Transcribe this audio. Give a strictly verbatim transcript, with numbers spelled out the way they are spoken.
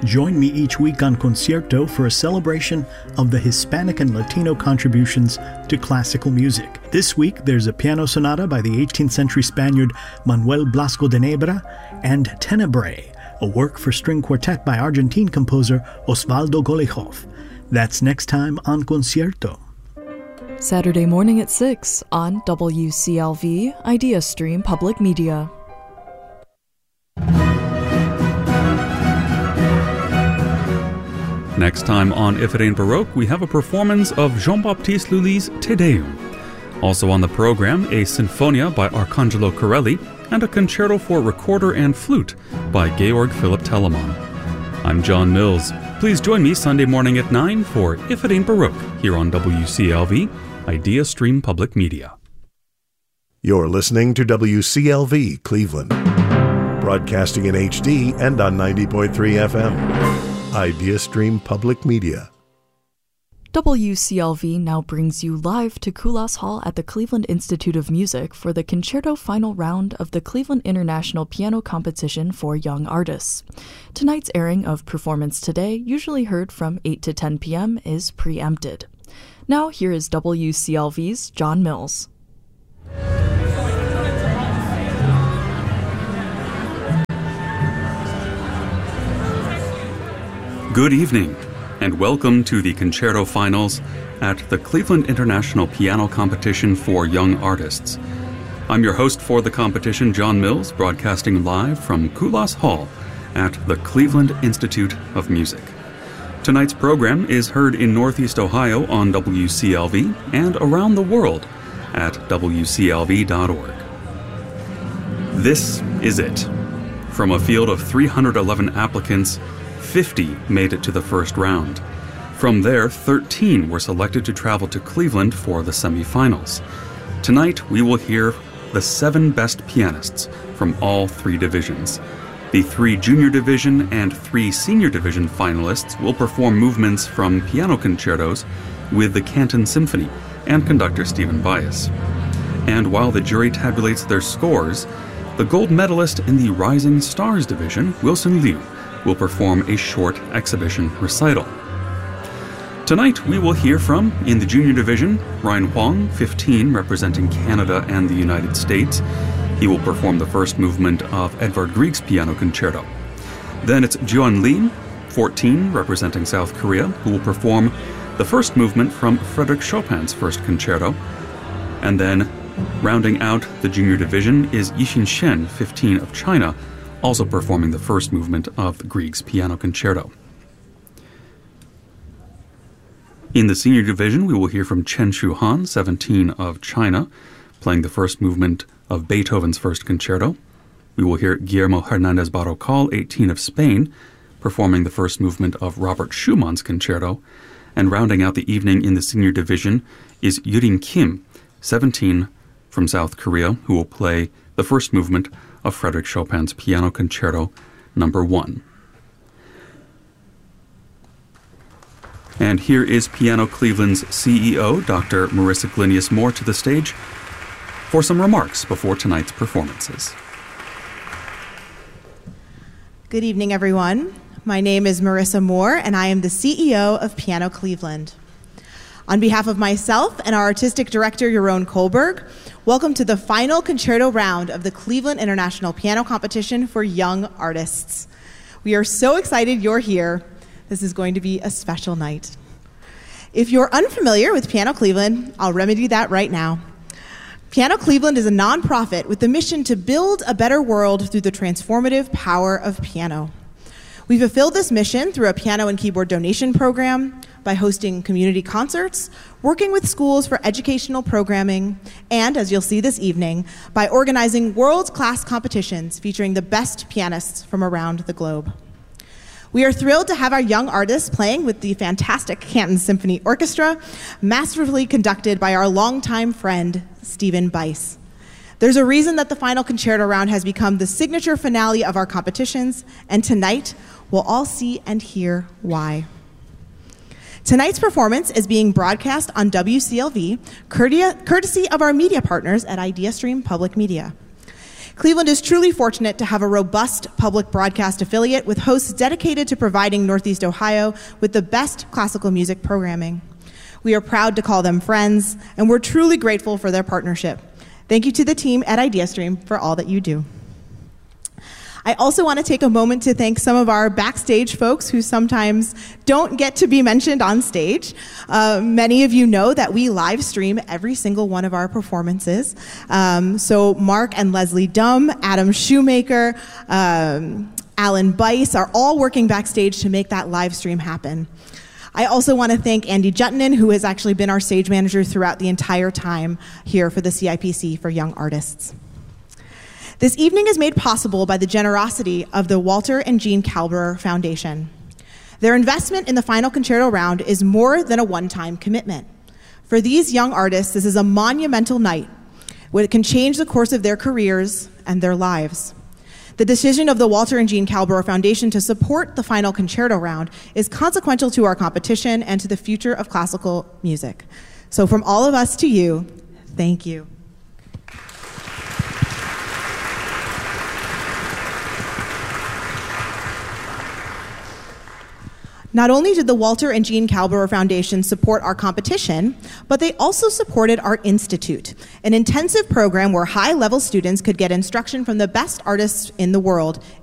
Join me each week on Concierto for a celebration of the Hispanic and Latino contributions to classical music. This week, there's a piano sonata by the eighteenth century Spaniard Manuel Blasco de Nebra and Tenebrae, a work for string quartet by Argentine composer Osvaldo Golijov. That's next time on Concierto. Saturday morning at six on W C L V Idea Stream Public Media. Next time on If It Ain't Baroque, we have a performance of Jean-Baptiste Lully's Te Deum. Also on the program, a Sinfonia by Arcangelo Corelli and a concerto for recorder and flute by Georg Philipp Telemann. I'm John Mills. Please join me Sunday morning at nine for If It Ain't Baroque here on W C L V, Idea Stream Public Media. You're listening to W C L V Cleveland, broadcasting in H D and on ninety point three F M. Idea Stream Public Media. W C L V now brings you live to Kulas Hall at the Cleveland Institute of Music for the Concerto Final Round of the Cleveland International Piano Competition for Young Artists. Tonight's airing of Performance Today, usually heard from eight to ten p.m., is preempted. Now here is W C L V's John Mills. Good evening, and welcome to the Concerto Finals at the Cleveland International Piano Competition for Young Artists. I'm your host for the competition, John Mills, broadcasting live from Kulas Hall at the Cleveland Institute of Music. Tonight's program is heard in Northeast Ohio on W C L V and around the world at W C L V dot org. This is it. From a field of three hundred eleven applicants, fifty made it to the first round. From there, thirteen were selected to travel to Cleveland for the semifinals. Tonight, we will hear the seven best pianists from all three divisions. The three junior division and three senior division finalists will perform movements from piano concertos with the Canton Symphony and conductor Stephen Bias. And while the jury tabulates their scores, the gold medalist in the Rising Stars division, Wilson Liu, will perform a short exhibition recital. Tonight we will hear from, in the junior division, Ryan Huang, fifteen, representing Canada and the United States. He will perform the first movement of Edvard Grieg's piano concerto. Then it's Jeon Lee, fourteen, representing South Korea, who will perform the first movement from Frédéric Chopin's first concerto. And then, rounding out the junior division, is Yixin Shen, fifteen, of China, also performing the first movement of Grieg's piano concerto. In the senior division, we will hear from Chen Shuhan, seventeen, of China, playing the first movement of Beethoven's first concerto. We will hear Guillermo Hernandez Barrocal, eighteen, of Spain, performing the first movement of Robert Schumann's concerto. And rounding out the evening in the senior division is Yurin Kim, seventeen, from South Korea, who will play the first movement of Frédéric Chopin's Piano Concerto Number One. And here is Piano Cleveland's C E O, Doctor Marissa Glinius Moore, to the stage for some remarks before tonight's performances. Good evening, everyone. My name is Marissa Moore, and I am the C E O of Piano Cleveland. On behalf of myself and our artistic director, Yaron Kohlberg, welcome to the final concerto round of the Cleveland International Piano Competition for Young Artists. We are so excited you're here. This is going to be a special night. If you're unfamiliar with Piano Cleveland, I'll remedy that right now. Piano Cleveland is a nonprofit with the mission to build a better world through the transformative power of piano. We fulfilled this mission through a piano and keyboard donation program, by hosting community concerts, working with schools for educational programming, and, as you'll see this evening, by organizing world-class competitions featuring the best pianists from around the globe. We are thrilled to have our young artists playing with the fantastic Canton Symphony Orchestra, masterfully conducted by our longtime friend, Stephen Bice. There's a reason that the final concerto round has become the signature finale of our competitions, and tonight we'll all see and hear why. Tonight's performance is being broadcast on W C L V, courtesy of our media partners at IdeaStream Public Media. Cleveland is truly fortunate to have a robust public broadcast affiliate with hosts dedicated to providing Northeast Ohio with the best classical music programming. We are proud to call them friends, and we're truly grateful for their partnership. Thank you to the team at IdeaStream for all that you do. I also want to take a moment to thank some of our backstage folks who sometimes don't get to be mentioned on stage. Uh, many of you know that we live stream every single one of our performances. Um, so Mark and Leslie Dumm, Adam Shoemaker, um, Alan Bice are all working backstage to make that live stream happen. I also want to thank Andy Juttinen, who has actually been our stage manager throughout the entire time here for the C I P C for Young Artists. This evening is made possible by the generosity of the Walter and Jean Kalberer Foundation. Their investment in the final concerto round is more than a one-time commitment. For these young artists, this is a monumental night where it can change the course of their careers and their lives. The decision of the Walter and Jean Kalberer Foundation to support the final concerto round is consequential to our competition and to the future of classical music. So from all of us to you, thank you. Not only did the Walter and Jean Kalberer Foundation support our competition, but they also supported our institute, an intensive program where high-level students could get instruction from the best artists in the world